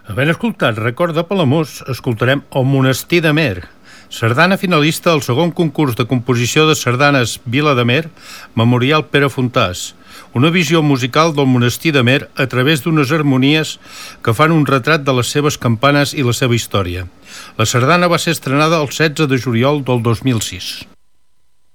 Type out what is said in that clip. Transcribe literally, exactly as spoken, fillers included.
Havent escoltat Record de Palamós, escoltarem El monestir d'Amer, sardana finalista al segon concurs de composició de sardanes Vila d'Amer, Memorial Pere Fontàs, una visió musical del monestir d'Amer a través d'unes harmonies que fan un retrat de les seves campanes i la seva història. La sardana va ser estrenada el setze de juliol del dos mil sis.